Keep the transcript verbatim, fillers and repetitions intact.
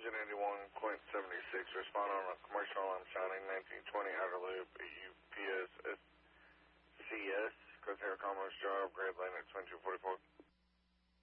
engine eighty-one point seven six, respond on a commercial alarm sounding nineteen twenty outer loop, U P S C S, Crosshair Commerce Drive, Grand Lane at twenty-two forty-four.